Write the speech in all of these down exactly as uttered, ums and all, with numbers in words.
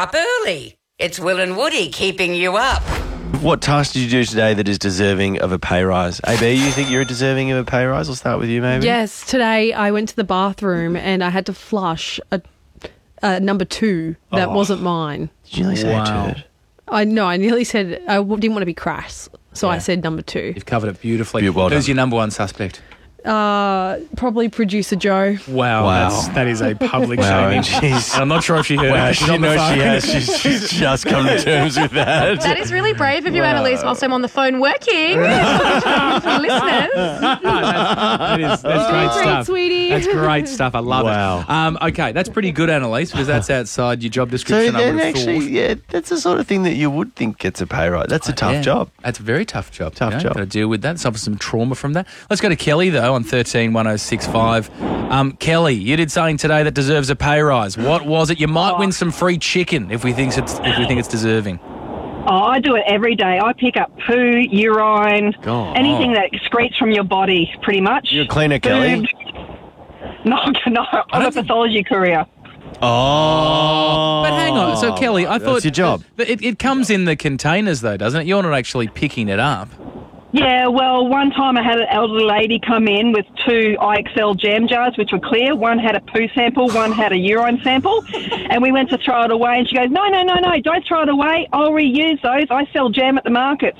up early. It's Will and Woody keeping you up. What task did you do today that is deserving of a pay rise? A B, you think you're deserving of a pay rise? I'll start with you, maybe. Yes, today I went to the bathroom and I had to flush a, a number two that Oh. wasn't mine. Did you nearly say Wow. a turd? I know, I nearly said, I w- didn't want to be crass, so I Yeah. said number two. You've covered it beautifully. Yeah, well Who's done. your number one suspect? Uh, probably producer Joe. Wow, Wow. That's, that is a public Wow, shaming. and she's- And I'm not sure if she heard Wow, it. She's she on the knows phone. she has. She's, she's just come to terms with that. That is really brave of you, Wow. Annalise, whilst I'm on the phone working. For listeners. that's, that is, that's You're great doing great, stuff. sweetie. That's great stuff. I love Wow. it. Um, okay, that's pretty good, Annalise, because that's outside your job So description. I then would have actually, thought. yeah, that's the sort of thing that you would think gets a pay rise. That's a tough Yeah, job. That's a very tough job. Tough you know, job. Got to deal with that. Suffer some trauma from that. Let's go to Kelly though on thirteen one oh six five. Um, Kelly, you did something today that deserves a pay rise. What was it? You might win some free chicken if we think it's if we think it's deserving. Oh, I do it every day. I pick up poo, urine, God. anything that excretes from your body, pretty much. You're a cleaner, Kelly. Food. No, no, I'm a think- pathology courier. Oh. But hang on, so Kelly, I thought That's your job. It, it, it comes in the containers though, doesn't it? You're not actually picking it up. Yeah, well, one time I had an elderly lady come in with two I X L jam jars, which were clear. One had a poo sample, one had a urine sample. And we went to throw it away, and she goes, no, no, no, no, don't throw it away. I'll reuse those. I sell jam at the markets.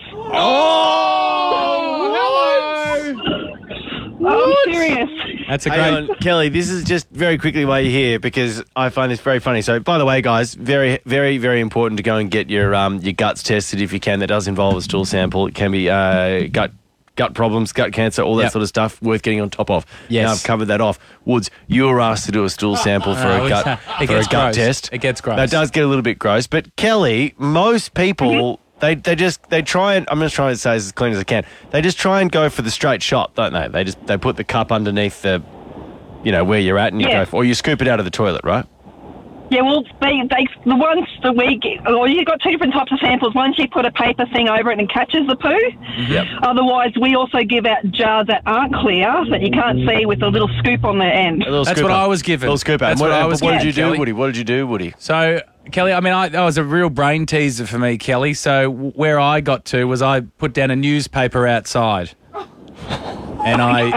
Oh, I'm serious. That's a Hang great. on, Kelly, this is just very quickly why you're here because I find this very funny. So, by the way, guys, very, very, very important to go and get your um, your guts tested if you can. That does involve a stool sample. It can be uh, gut gut problems, gut cancer, all that Yep. sort of stuff. Worth getting on top of. Yes. Now I've covered that off. Woods, you were asked to do a stool sample for Oh, a gut it for a gets gut gross. test. It gets gross. That does get a little bit gross. But Kelly, most people. They they just they try and I'm just trying to say this as clean as I can. They just try and go for the straight shot, don't they? They just they put the cup underneath the, you know, where you're at, and you Yeah. go for, or you scoop it out of the toilet, right? Yeah, well, they, they, the ones that we get, or you've got two different types of samples. One, you put a paper thing over it and catches the poo. Yep. Otherwise, we also give out jars that aren't clear, that you can't see, with a little scoop on the end. A little That's scoop what out. I was given. A little scoop out. That's what, what I but was what did given, you do, Kelly. Woody? What did you do, Woody? So, Kelly, I mean, I, that was a real brain teaser for me, Kelly. So, w- where I got to was I put down a newspaper outside, and I,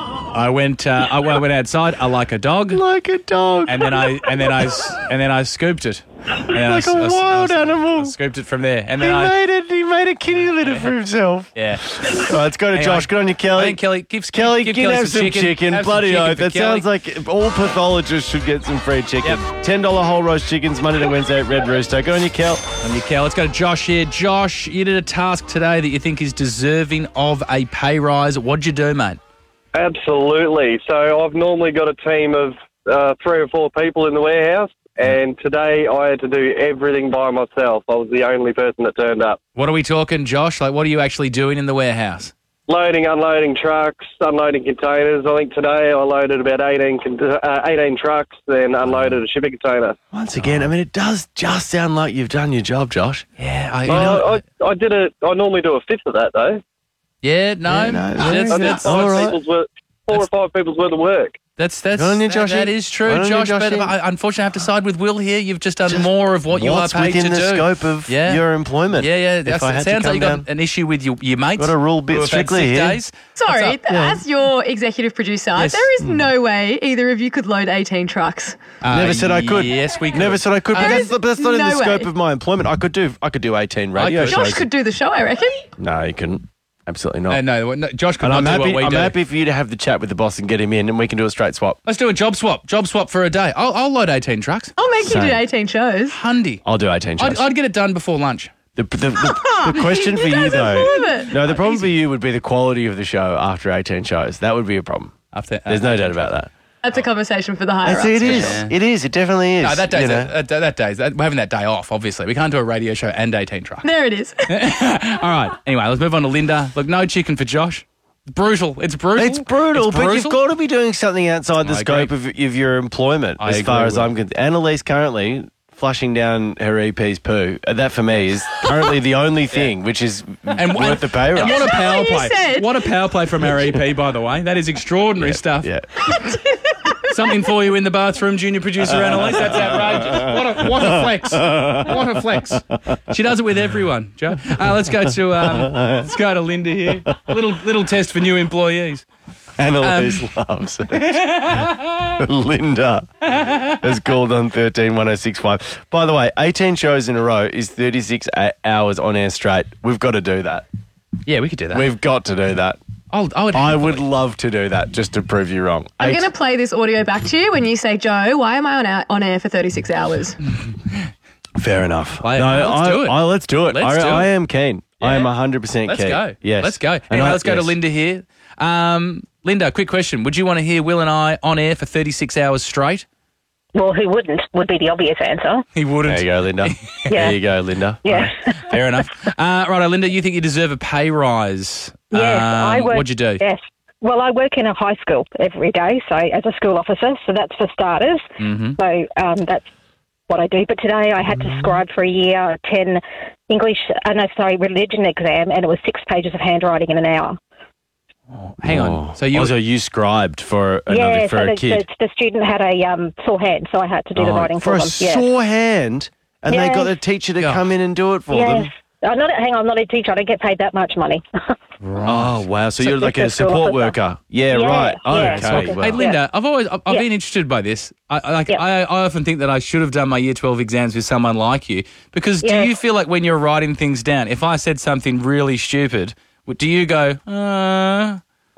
I went, uh, I went outside. I like a dog, Like a dog. and then I, and then I, s- and then I scooped it. And then Like I, a s- I s- wild I s- animal. I scooped it from there, and he then I, made it. He made a kitty litter for himself. yeah. All right, let's go to Anyway, Josh. Good on you, I Kelly. think Kelly, give Kelly, give can Kelly have some chicken. Have some Bloody chicken oath. for That Kelly. sounds like all pathologists should get some free chicken. Yep. ten dollar whole roast chickens, Monday to Wednesday at Red Rooster. Good on you, Kel. On your Kel. Let's go to Josh here. Josh, you did a task today that you think is deserving of a pay rise. What'd you do, mate? Absolutely. So I've normally got a team of uh, three or four people in the warehouse, and today I had to do everything by myself. I was the only person that turned up. What are we talking, Josh? Like, what are you actually doing in the warehouse? Loading, unloading trucks, unloading containers. I think today I loaded about eighteen, con- uh, eighteen trucks, then unloaded a shipping container. Once again, I mean, it does just sound like you've done your job, Josh. Yeah, I, you Well, know, I, I did it. I normally do a fifth of that, though. yeah, no, Yeah, no, that's, very I good. did that's, All five right. people's worth, four or five people's worth of work. that's, that's, Good on you, that- Joshy. that is true, Good on you, Josh, but Joshy. I, unfortunately I have to side with Will here. You've just done more of what you are What's paid within to the do. scope of Yeah. your employment? Yeah, yeah. If That's, I it had to sounds like come you got down- an issue with your, your mates. Got to rule a bit who have had strictly sick here. days. Sorry, What's up? as your executive producer, Yes. there is no way either of you could load eighteen trucks. Uh, Never said I could. Yes, we could. Never said I could, but There that's, is but that's not in no the scope way. of my employment. I could do I could do eighteen radio could. shows. Josh could do the show, I reckon. No, you couldn't. Absolutely not. Uh, no, no, Josh could and not I'm do happy. what we I'm do. happy for you to have the chat with the boss and get him in, and we can do a straight swap. Let's do a job swap. Job swap for a day. I'll, I'll load eighteen trucks. I'll make you Same. do eighteen shows. Hundy. I'll do eighteen shows. I'd, I'd get it done before lunch. The, the, the, the question for you, guys are though, full of it. no, the problem for you would be the quality of the show after eighteen shows. That would be a problem. After, There's no doubt about that. That's a conversation for the higher ups. It is. sure. It is. It definitely is. No, that day's you know. that, that day's that, we're having that day off. Obviously, we can't do a radio show and eighteen trucks. There it is. All right. Anyway, let's move on to Linda. Look, no chicken for Josh. Brutal. It's brutal. It's brutal, It's but you've brutal. got to be doing something outside the I scope agree. of, of your employment, I as far agree as with I'm concerned. Annalise currently flushing down her E P's poo. Uh, That for me is currently the only thing which is And, worth the pay and rise. what a that power what you play! said? What a power play from our E P, by the way. That is extraordinary stuff. Yeah. Something for you in the bathroom, junior producer Annalise. That's outrageous. What a, what a flex. What a flex. She does it with everyone, Joe. Uh, let's go to um, let's go to Linda here. A little little test for new employees. Annalise um, loves it. Linda has called on thirteen one oh six five. By the way, eighteen shows in a row is thirty-six hours on air straight. We've got to do that. Yeah, we could do that. We've got to do that. I'll, I would, I would love to do that just to prove you wrong. I'm Eight- going to play this audio back to you when you say, Joe, why am I on, out, on air for thirty-six hours? Fair enough. Play it. No, Let's I, do it. I, let's do it. Let's I, do it. I am keen. I Yeah. am one hundred percent Let's keen. go. Yes. Let's go. And Anyway, I- let's go to yes. Linda here. Um, Linda, quick question. Would you want to hear Will and I on air for thirty-six hours straight? Well, who wouldn't, would be the obvious answer. He wouldn't. There you go, Linda. There you go, Linda. Yeah. Fair enough. Uh, right, Linda, you think you deserve a pay rise. Yes, Um, I work. What'd you do? Yes. Well, I work in a high school every day, so as a school officer, so that's for starters. Mm-hmm. So um, that's what I do. But today I had to scribe for a year ten English, uh, no, sorry, religion exam, and it was six pages of handwriting in an hour. Hang on. So you also you scribed for another yeah, for so a the, kid the, the student had a um, sore hand, so I had to do the Oh, writing for for, a them. Yeah. sore hand, and they Yes. got the teacher to Yeah. come in and do it for them. Yes. I'm not, hang on, I'm not a teacher. I don't get paid that much money. Oh wow! So, you're like it's a a school support officer. worker. Yeah, Yeah, right. yeah. Okay. So- well. Hey, Linda, I've always I've, I've Yeah. been interested by this. I, I like Yeah. I, I often think that I should have done my year twelve exams with someone like you, because Yeah. do you feel like when you're writing things down, if I said something really stupid, do you go, uh...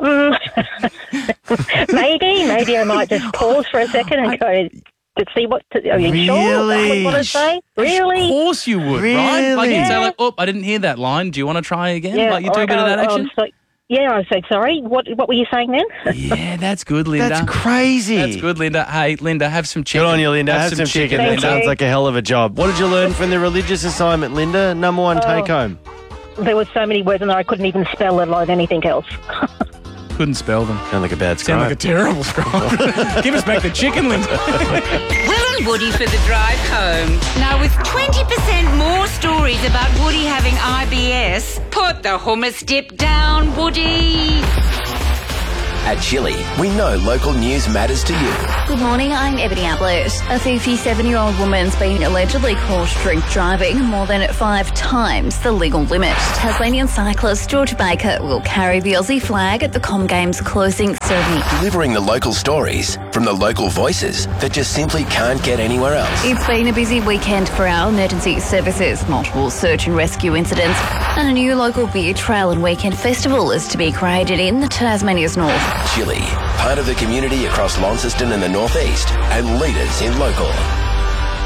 maybe, maybe I might just pause for a second and go to see what. To, are you sure? Really? What I say? Of Really? course you would, right? Like you'd Really? say, Yeah. like, "Oh, I didn't hear that line. Do you want to try again?" Yeah. Like you do or a bit of go, that oh, action. so, yeah, I said sorry. What What were you saying then? Yeah, that's good, Linda. That's crazy. That's good, Linda. Hey, Linda, have some chicken. Good on you, Linda. Have, some chicken. Thank That you. sounds like a hell of a job. What did you learn from the religious assignment, Linda? Number one take home. There were so many words in there I couldn't even spell, let alone anything else. Couldn't spell them. Sound like a bad Sound scribe. like a terrible scribe. Give us back the chicken, Linda. Will and Woody for the drive home. Now, with twenty percent more stories about Woody having I B S, put the hummus dip down, Woody. At Chili, we know local news matters to you. Good morning, I'm Ebony Ablett. A fifty-seven-year-old woman's been allegedly caught drink driving more than five times the legal limit. Tasmanian cyclist George Baker will carry the Aussie flag at the Com Games closing ceremony. Delivering the local stories from the local voices that just simply can't get anywhere else. It's been a busy weekend for our emergency services. Multiple search and rescue incidents and a new local beer trail and weekend festival is to be created in the Tasmania's north. Chili, part of the community across Launceston and the northeast, and leaders in local.